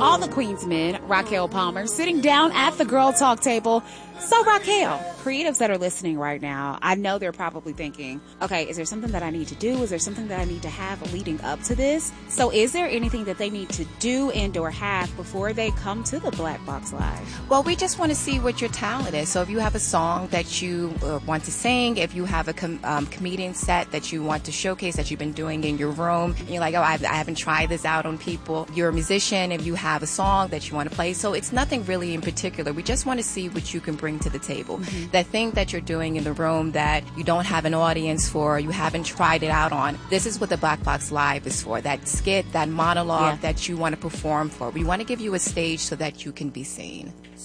all the Queen's men, Raquel Palmer, sitting down at the Girl Talk table. So Raquel, creatives that are listening right now, I know they're probably thinking, okay, is there something that I need to do? Is there something that I need to have leading up to this? So is there anything that they need to do and or have before they come to the Black Box Live? Well, we just want to see what your talent is. So if you have a song that you want to sing, if you have a comedian set that you want to showcase that you've been doing in your room, and you're like, oh, I haven't tried this out on people. You're a musician, if you have a song that you want to play. So it's nothing really in particular. We just want to see what you can bring to the table. Mm-hmm. That thing that you're doing in the room that you don't have an audience for, you haven't tried it out on. This is what the Black Box Live is for. That skit, that monologue that you want to perform for. We want to give you a stage so that you can be seen.